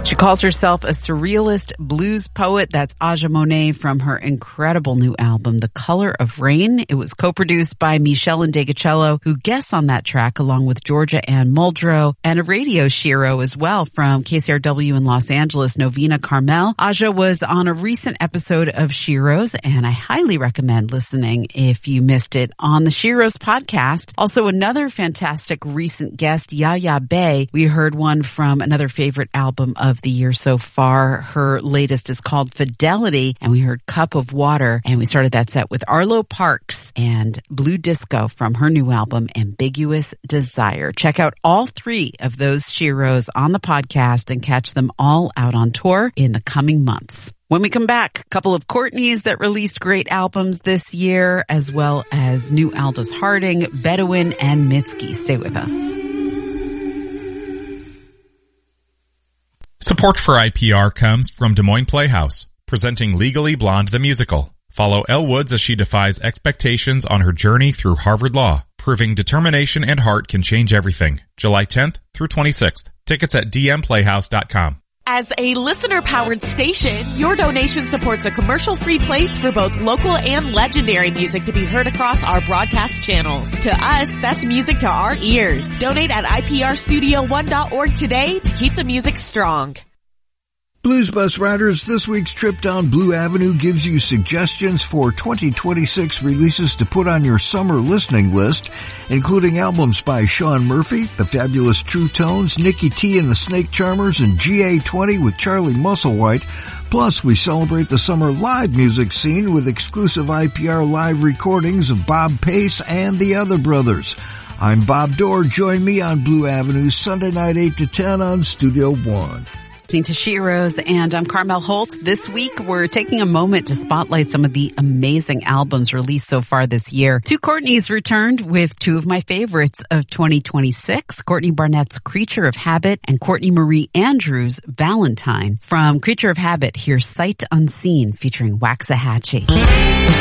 She calls herself a surrealist blues poet. That's Aja Monet from her incredible new album, The Color of Rain. It was co-produced by Michelle Ndegeocello, who guests on that track along with Georgia Ann Muldrow, and a radio shiro as well from KCRW in Los Angeles, Novena Carmel. Aja was on a recent episode of Shiros, and I highly recommend listening if you missed it on the Shiros podcast. Also, another fantastic recent guest, Yaya Bey. We heard one from another favorite album of the year so far. Her latest is called Fidelity, and we heard Cup of Water, and we started that set with Arlo Parks and Blue Disco from her new album, Ambiguous Desire. Check out all three of those Shiros on the podcast and catch them all out on tour in the coming months. When we come back, a couple of Courtneys that released great albums this year, as well as new Aldous Harding, Bedouin, and Mitski. Stay with us. Support for IPR comes from Des Moines Playhouse, presenting Legally Blonde the Musical. Follow Elle Woods as she defies expectations on her journey through Harvard Law, proving determination and heart can change everything. July 10th through 26th. Tickets at dmplayhouse.com. As a listener-powered station, your donation supports a commercial-free place for both local and legendary music to be heard across our broadcast channels. To us, that's music to our ears. Donate at iprstudio1.org today to keep the music strong. Blues Bus Riders, this week's trip down Blue Avenue gives you suggestions for 2026 releases to put on your summer listening list, including albums by Sean Murphy, The Fabulous True Tones, Nikki T and the Snake Charmers, and GA20 with Charlie Musselwhite. Plus, we celebrate the summer live music scene with exclusive IPR live recordings of Bob Pace and the Other Brothers. I'm Bob Dorr. Join me on Blue Avenue Sunday night 8 to 10 on Studio One. Listening to Shiros, and I'm Carmel Holt. This week, we're taking a moment to spotlight some of the amazing albums released so far this year. Two Courtneys returned with two of my favorites of 2026, Courtney Barnett's Creature of Habit and Courtney Marie Andrews' Valentine. From Creature of Habit, here's Sight Unseen featuring Waxahachie.